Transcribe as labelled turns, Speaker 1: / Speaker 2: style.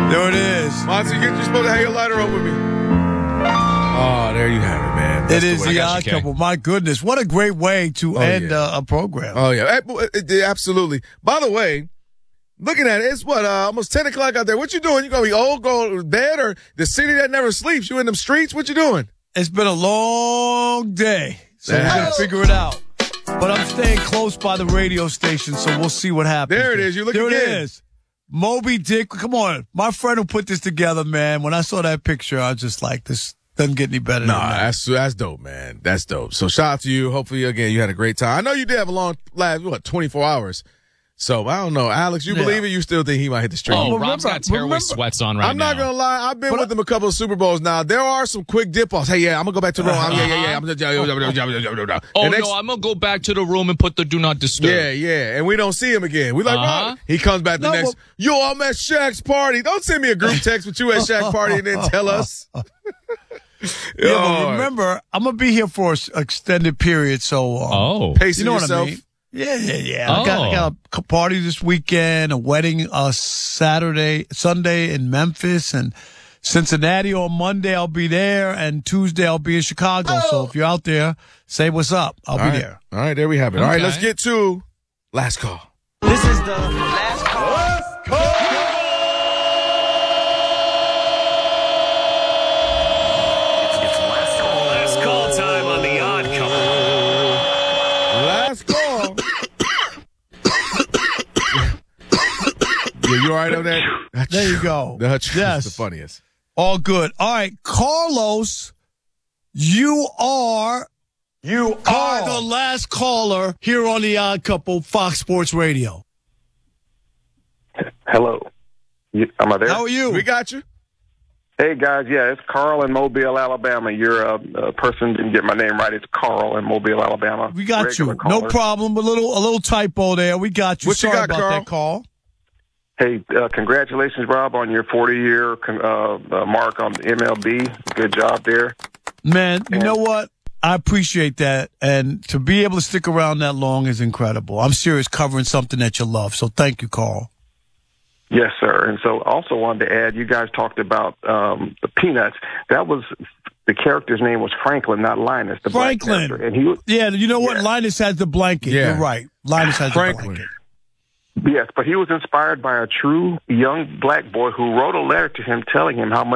Speaker 1: There it is.
Speaker 2: Monty, you're supposed to have your lighter on with me. Oh, there you have it, man.
Speaker 1: It is the Odd Couple. My goodness, what a great way to end a program.
Speaker 2: Oh, yeah. Absolutely. By the way, looking at it, it's almost 10 o'clock out there. What you doing? You going to be old, go to bed, or the city that never sleeps? You in them streets? What you doing?
Speaker 1: It's been a long day, so we're going to figure it out. But I'm staying close by the radio station, so we'll see what happens.
Speaker 2: There it is. You look again.
Speaker 1: There it is. Moby Dick. Come on. My friend who put this together, man, when I saw that picture, I was just like, this doesn't get any better than that.
Speaker 2: That's dope, man. That's dope. So shout out to you. Hopefully, again, you had a great time. I know you did have a long last 24 hours. So I don't know, Alex. You believe it? You still think he might hit the street?
Speaker 3: Oh, Rob's got tearaway sweats on right now.
Speaker 2: I'm not gonna lie. I've been with him a couple of Super Bowls now. There are some quick dip offs. Hey, I'm gonna go back to the room.
Speaker 3: I'm gonna go back to the room and put the do not disturb.
Speaker 2: Yeah. And we don't see him again. We like, oh, he comes back the next. Yo, I'm at Shaq's party. Don't send me a group text with you at Shaq's party and then tell us.
Speaker 1: But remember, I'm gonna be here for an extended period, so
Speaker 2: pacing
Speaker 1: you know
Speaker 2: yourself.
Speaker 1: What I mean? Yeah. I got a party this weekend, a wedding Sunday in Memphis, and Cincinnati on Monday. I'll be there, and Tuesday I'll be in Chicago. So if you're out there, say what's up. I'll be there.
Speaker 2: All right, there we have it. All right, let's get to last call.
Speaker 4: This is the last call. Last call. It's last call time on the Odd Couple.
Speaker 2: Last call. Yeah, you all right over there?
Speaker 1: There you go.
Speaker 2: That's the funniest.
Speaker 1: All good. All right, Carlos, you are the last caller here on the Odd Couple, Fox Sports Radio.
Speaker 5: Hello. Am I there?
Speaker 1: How are you?
Speaker 2: We got you.
Speaker 5: Hey, guys. Yeah, it's Carl in Mobile, Alabama. You're a person didn't get my name right. It's Carl in Mobile, Alabama.
Speaker 1: We got you. No problem. A little typo there. We got you.
Speaker 2: What
Speaker 1: Sorry
Speaker 2: you got,
Speaker 1: about
Speaker 2: Carl?
Speaker 1: that call.
Speaker 5: Hey, congratulations, Rob, on your 40-year mark on the MLB. Good job there.
Speaker 1: Man, you know what? I appreciate that. And to be able to stick around that long is incredible. I'm serious, covering something that you love. So thank you, Carl.
Speaker 5: Yes, sir. And so also wanted to add, you guys talked about the Peanuts. That was the character's name was Franklin, not Linus. The
Speaker 1: Franklin.
Speaker 5: Black character. And he was,
Speaker 1: you know what? Linus has the blanket.
Speaker 2: Yeah.
Speaker 1: You're right. Linus has
Speaker 2: Franklin.
Speaker 1: the blanket.
Speaker 5: Yes, but he was inspired by a true young black boy who wrote a letter to him telling him how much